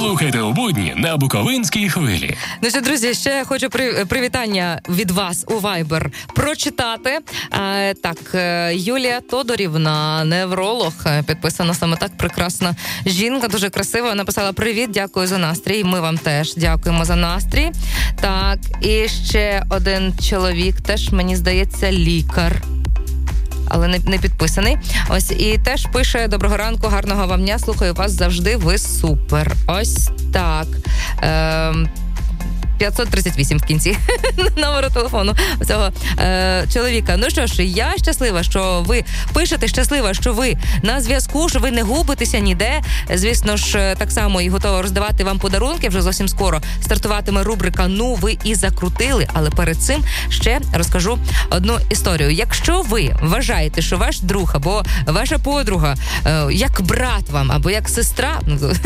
Слухайте у будні на Буковинській хвилі. Ну що, друзі, ще хочу привітання від вас у Viber прочитати. Так, Юлія Тодорівна, невролог, підписана саме так, прекрасна жінка, дуже красива, написала: привіт, дякую за настрій. Ми вам теж дякуємо за настрій. Так, і ще один чоловік, теж, мені здається, лікар, але не підписаний. Ось, і теж пише: доброго ранку, гарного вам дня, слухаю вас завжди, ви супер. Ось так. 538 в кінці номеру телефону цього чоловіка. Ну що ж, я щаслива, що ви пишете, щаслива, що ви на зв'язку, що ви не губитеся ніде. Звісно ж, так само і готова роздавати вам подарунки. Вже зовсім скоро стартуватиме рубрика «Ну, ви і закрутили». Але перед цим ще розкажу одну історію. Якщо ви вважаєте, що ваш друг або ваша подруга як брат вам, або як сестра,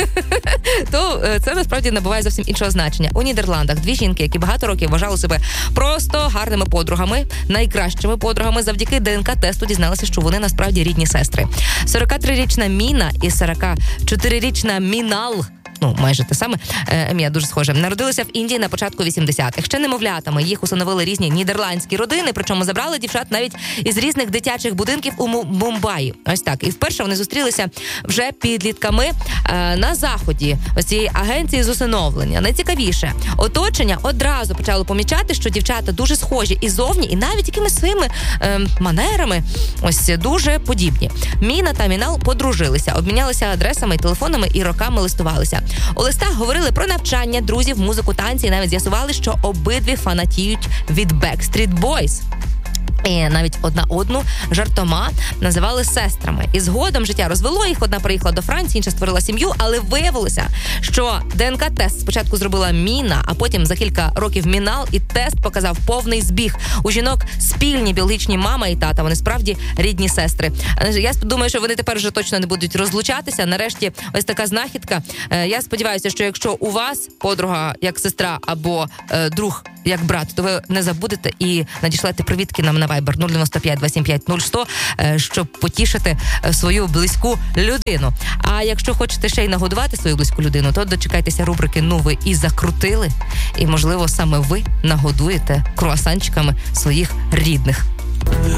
то це насправді набуває зовсім іншого значення. У Нідерландах дві жінки, які багато років вважали себе просто гарними подругами, найкращими подругами, завдяки ДНК-тесту дізналися, що вони насправді рідні сестри. 43-річна Міна і 44-річна Мінал, ну, майже те саме, ім'я дуже схоже, народилися в Індії на початку 80-х. Ще немовлятами їх усиновили різні нідерландські родини, причому забрали дівчат навіть із різних дитячих будинків у Мумбаї. Ось так. І вперше вони зустрілися вже підлітками на заході ось цієї агенції з усиновлення. Найцікавіше, оточення одразу почало помічати, що дівчата дуже схожі і зовні, і навіть якимись своїми манерами ось дуже подібні. Міна та Мінал подружилися, обмінялися адресами, телефонами і роками листувалися. У листах говорили про навчання, друзів, музику, танці і навіть з'ясували, що обидві фанатіють від Backstreet Boys. І навіть одна одну жартома називали сестрами. І згодом життя розвело їх. Одна приїхала до Франції, інша створила сім'ю, але виявилося, що ДНК-тест спочатку зробила Міна, а потім за кілька років Мінал, і тест показав повний збіг. У жінок спільні біологічні мама і тата, вони справді рідні сестри. Я думаю, що вони тепер вже точно не будуть розлучатися. Нарешті ось така знахідка. Я сподіваюся, що якщо у вас подруга як сестра або друг як брат, то ви не забудете і надішлете привітки нам на Viber 095 275 0100, щоб потішити свою близьку людину. А якщо хочете ще й нагодувати свою близьку людину, то дочекайтеся рубрики «Ну, ви і закрутили». І, можливо, саме ви нагодуєте круасанчиками своїх рідних.